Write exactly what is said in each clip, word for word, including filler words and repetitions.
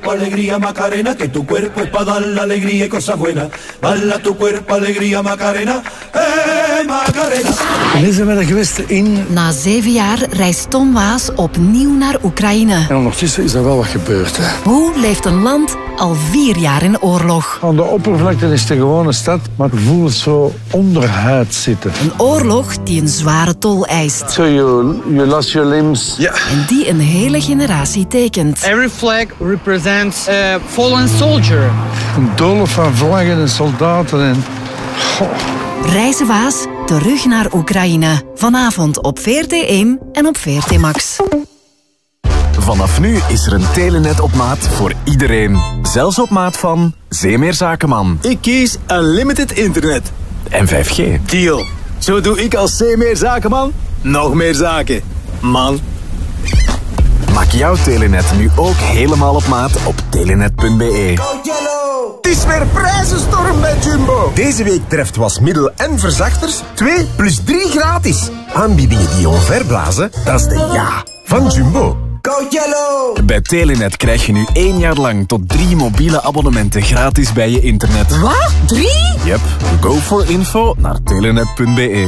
cuerpo alegría Macarena, que tu cuerpo es para dar la alegría y cosas buenas. Bala tu cuerpo alegría Macarena, eh Macarena. Wanneer zijn we er geweest in... Na zeven jaar reist Tom Waas opnieuw naar Oekraïne. En ondertussen is er wel wat gebeurd. Hè. Hoe leeft een land al vier jaar in oorlog? Aan de oppervlakte is het een gewone stad, maar het voelt zo onderhuid zitten. Een oorlog die een zware tol eist. So you, you lost your limbs. Ja. En die een hele generatie tekent. Every flag represents a fallen soldier. Een doolhof van vlaggen en soldaten en... Goh. Reizen Waas, terug naar Oekraïne. Vanavond op V R T één en op V R T Max. Vanaf nu is er een Telenet op maat voor iedereen. Zelfs op maat van Zeemeer Zakenman. Ik kies Unlimited Internet. En vijf G. Deal. Zo doe ik als Zeemeer Zakenman nog meer zaken. Man. Maak jouw Telenet nu ook helemaal op maat op telenet punt b e. Het is weer prijzenstorm bij Jumbo. Deze week treft wasmiddel en verzachters twee plus drie gratis. Aanbiedingen die omverblazen, dat is de ja van Jumbo. Go Yellow! Bij Telenet krijg je nu één jaar lang tot drie mobiele abonnementen gratis bij je internet. Wat? Drie? Yep. Go for info naar telenet punt b e.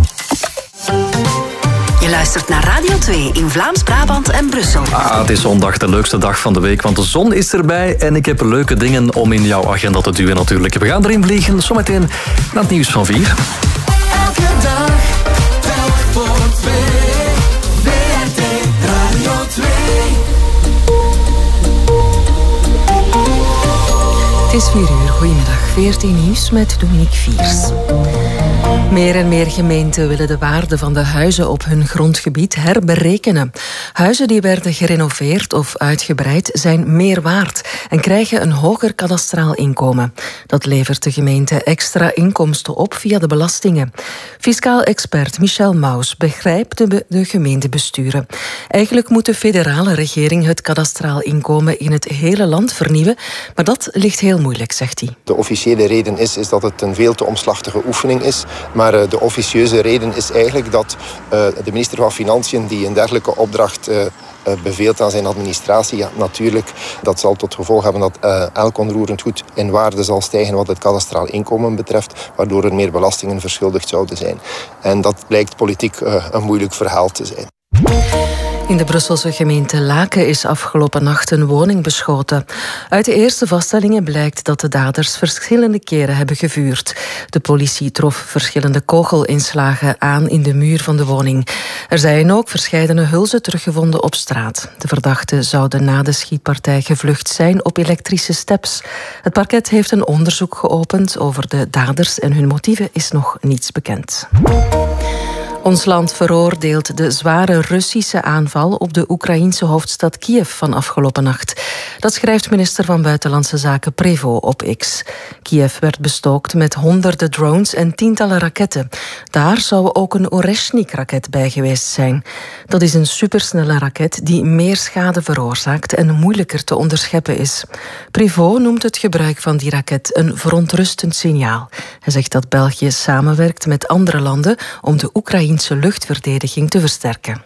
Je luistert naar Radio twee in Vlaams-Brabant en Brussel. Ah, het is zondag de leukste dag van de week, want de zon is erbij en ik heb leuke dingen om in jouw agenda te duwen natuurlijk. We gaan erin vliegen, zometeen naar het nieuws van vier. Elke dag, telk voor twee. V R T Radio twee. Het is vier uur. Goedemiddag. V R T Nieuws met Dominique Viers. Meer en meer gemeenten willen de waarde van de huizen op hun grondgebied herberekenen. Huizen die werden gerenoveerd of uitgebreid zijn meer waard en krijgen een hoger kadastraal inkomen. Dat levert de gemeente extra inkomsten op via de belastingen. Fiscaal expert Michel Maus begrijpt de, de gemeentebesturen. Eigenlijk moet de federale regering het kadastraal inkomen in het hele land vernieuwen, maar dat ligt heel moeilijk, zegt hij. De officiële reden is, is dat het een veel te omslachtige oefening is. Maar uh, de officieuze reden is eigenlijk dat uh, de minister van Financiën die een dergelijke opdracht uh, uh, beveelt aan zijn administratie, ja, natuurlijk, dat zal tot gevolg hebben dat uh, elk onroerend goed in waarde zal stijgen wat het kadastraal inkomen betreft, waardoor er meer belastingen verschuldigd zouden zijn. En dat blijkt politiek uh, een moeilijk verhaal te zijn. In de Brusselse gemeente Laken is afgelopen nacht een woning beschoten. Uit de eerste vaststellingen blijkt dat de daders verschillende keren hebben gevuurd. De politie trof verschillende kogelinslagen aan in de muur van de woning. Er zijn ook verscheidene hulzen teruggevonden op straat. De verdachten zouden na de schietpartij gevlucht zijn op elektrische steps. Het parket heeft een onderzoek geopend. Over de daders en hun motieven is nog niets bekend. Ons land veroordeelt de zware Russische aanval op de Oekraïense hoofdstad Kiev van afgelopen nacht. Dat schrijft minister van Buitenlandse Zaken Prevo op X. Kiev werd bestookt met honderden drones en tientallen raketten. Daar zou ook een Oreshnik-raket bij geweest zijn. Dat is een supersnelle raket die meer schade veroorzaakt en moeilijker te onderscheppen is. Prevo noemt het gebruik van die raket een verontrustend signaal. Hij zegt dat België samenwerkt met andere landen om de Oekraïne luchtverdediging te versterken.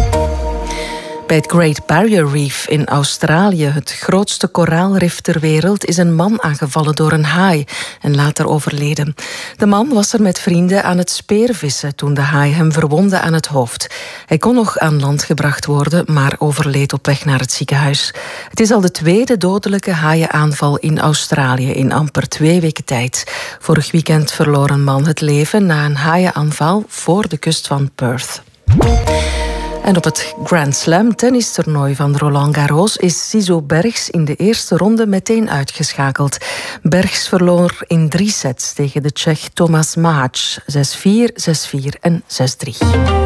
Bij het Great Barrier Reef in Australië, het grootste koraalrif ter wereld, is een man aangevallen door een haai en later overleden. De man was er met vrienden aan het speervissen toen de haai hem verwondde aan het hoofd. Hij kon nog aan land gebracht worden, maar overleed op weg naar het ziekenhuis. Het is al de tweede dodelijke haaienaanval in Australië in amper twee weken tijd. Vorig weekend verloor een man het leven na een haaienaanval voor de kust van Perth. En op het Grand Slam tennistoernooi van Roland Garros is Sizo Bergs in de eerste ronde meteen uitgeschakeld. Bergs verloor in drie sets tegen de Tsjech Tomas Mahac. zes vier, zes vier en zes drie.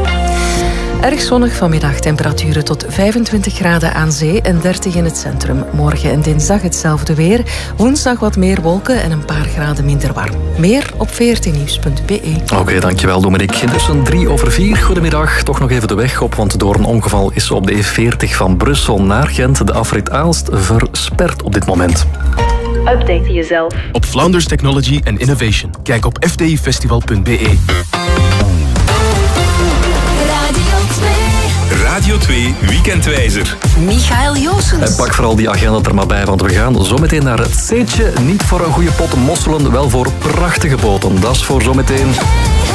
Erg zonnig vanmiddag, temperaturen tot vijfentwintig graden aan zee en dertig in het centrum. Morgen en dinsdag hetzelfde weer. Woensdag wat meer wolken en een paar graden minder warm. Meer op v r t nieuws punt b e. Oké, okay, dankjewel Dominique. Intussen drie over vier. Goedemiddag. Toch nog even de weg op, want door een ongeval is op de E veertig van Brussel naar Gent de afrit Aalst versperd op dit moment. Update jezelf op Flanders Technology and Innovation. Kijk op f d i festival punt b e. Radio Radio twee Weekendwijzer. Michael Joosens. En pak vooral die agenda er maar bij, want we gaan zometeen naar het Zeetje. Niet voor een goede pot mosselen, wel voor prachtige boten. Dat is voor zometeen.